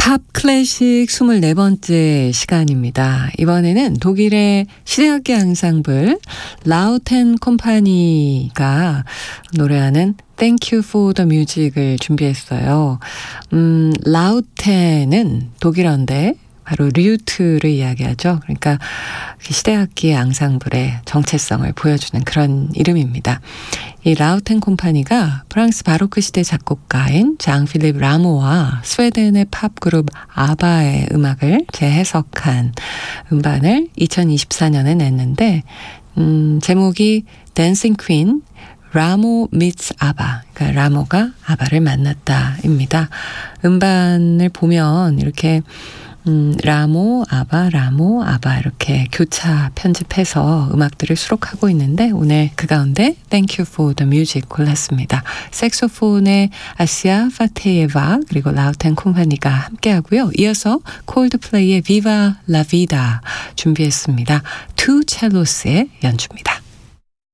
팝 클래식 24번째 시간입니다. 이번에는 독일의 시대악기 앙상블 라우텐 콤파니가 노래하는 Thank You for the Music을 준비했어요. 라우텐은 독일어인데 바로 류트를 이야기하죠. 그러니까 시대악기 앙상블의 정체성을 보여주는 그런 이름입니다. 이 라우텐 콤파니가 프랑스 바로크 시대 작곡가인 장 필립 라모와 스웨덴의 팝 그룹 아바의 음악을 재해석한 음반을 2024년에 냈는데 제목이 댄싱 퀸 라모 meets 아바, 그러니까 라모가 아바를 만났다입니다. 음반을 보면 이렇게 라모, 아바 이렇게 교차 편집해서 음악들을 수록하고 있는데 오늘 그 가운데 Thank You for the Music 골랐습니다. 색소폰의 아시아 파테예바 그리고 라우텐 콤파니가 함께하고요. 이어서 콜드플레이의 Viva la Vida 준비했습니다. 투 첼로스의 연주입니다.